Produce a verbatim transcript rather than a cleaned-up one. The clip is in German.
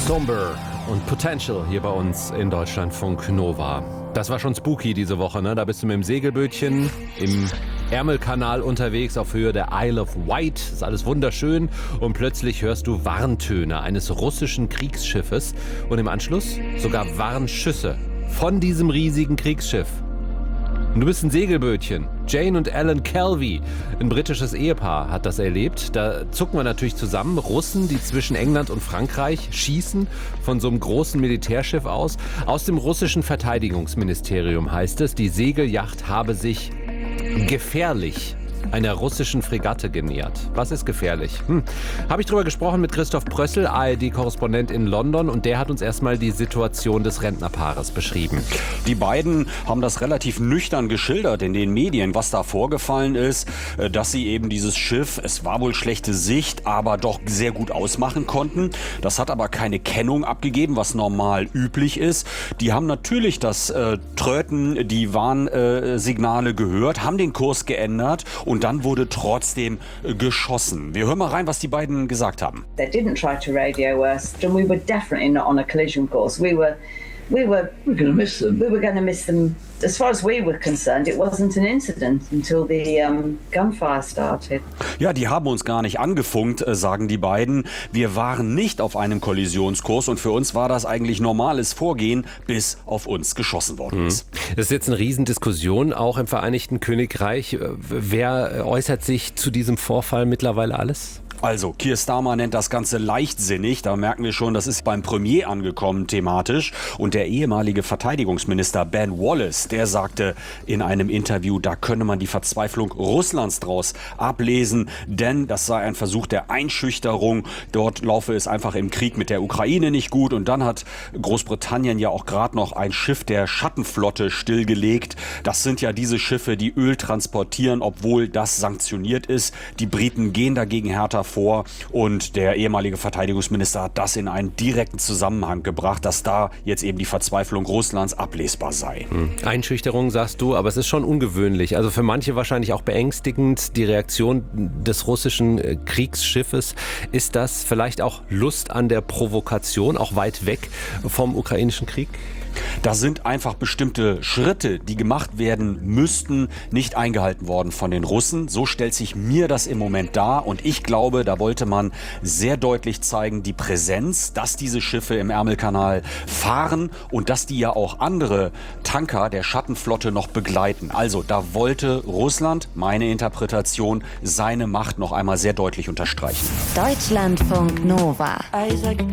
Somber und Potential hier bei uns in Deutschlandfunk Nova. Das war schon spooky diese Woche, ne? Da bist du mit dem Segelbötchen im Ärmelkanal unterwegs auf Höhe der Isle of Wight. Ist alles wunderschön. Und plötzlich hörst du Warntöne eines russischen Kriegsschiffes und im Anschluss sogar Warnschüsse von diesem riesigen Kriegsschiff. Und du bist ein Segelbötchen. Jane und Alan Kelvey, ein britisches Ehepaar, hat das erlebt. Da zucken wir natürlich zusammen. Russen, die zwischen England und Frankreich schießen von so einem großen Militärschiff aus. Aus dem russischen Verteidigungsministerium heißt es, die Segelyacht habe sich gefährlich einer russischen Fregatte genähert. Was ist gefährlich? Hm. Habe ich drüber gesprochen mit Christoph Prössl, A R D-Korrespondent in London, und der hat uns erstmal die Situation des Rentnerpaares beschrieben. Die beiden haben das relativ nüchtern geschildert in den Medien, was da vorgefallen ist, dass sie eben dieses Schiff, es war wohl schlechte Sicht, aber doch sehr gut ausmachen konnten. Das hat aber keine Kennung abgegeben, was normal üblich ist. Die haben natürlich das äh, Tröten, die Warnsignale äh, gehört, haben den Kurs geändert und dann wurde trotzdem äh, geschossen. Wir hören mal rein, was die beiden gesagt haben. They didn't try to radio us, and we were definitely not on a collision course. We were We were, we were going to miss them. We were going to miss them. As far as we were concerned, it wasn't an incident until the um, gunfire started. Ja, die haben uns gar nicht angefunkt, sagen die beiden. Wir waren nicht auf einem Kollisionskurs und für uns war das eigentlich normales Vorgehen, bis auf uns geschossen worden ist. Das ist jetzt eine Riesendiskussion, auch im Vereinigten Königreich. Wer äußert sich zu diesem Vorfall mittlerweile alles? Also, Keir Starmer nennt das Ganze leichtsinnig. Da merken wir schon, das ist beim Premier angekommen thematisch. Und der ehemalige Verteidigungsminister Ben Wallace, der sagte in einem Interview, da könne man die Verzweiflung Russlands draus ablesen, denn das sei ein Versuch der Einschüchterung. Dort laufe es einfach im Krieg mit der Ukraine nicht gut. Und dann hat Großbritannien ja auch gerade noch ein Schiff der Schattenflotte stillgelegt. Das sind ja diese Schiffe, die Öl transportieren, obwohl das sanktioniert ist. Die Briten gehen dagegen härter vor und der ehemalige Verteidigungsminister hat das in einen direkten Zusammenhang gebracht, dass da jetzt eben die Verzweiflung Russlands ablesbar sei. Hm. Einschüchterung sagst du, aber es ist schon ungewöhnlich. Also für manche wahrscheinlich auch beängstigend, die Reaktion des russischen Kriegsschiffes. Ist das vielleicht auch Lust an der Provokation, auch weit weg vom ukrainischen Krieg? Da sind einfach bestimmte Schritte, die gemacht werden müssten, nicht eingehalten worden von den Russen. So stellt sich mir das im Moment dar. Und ich glaube, da wollte man sehr deutlich zeigen, die Präsenz, dass diese Schiffe im Ärmelkanal fahren und dass die ja auch andere Tanker der Schattenflotte noch begleiten. Also da wollte Russland, meine Interpretation, seine Macht noch einmal sehr deutlich unterstreichen. Deutschlandfunk Nova. Isaac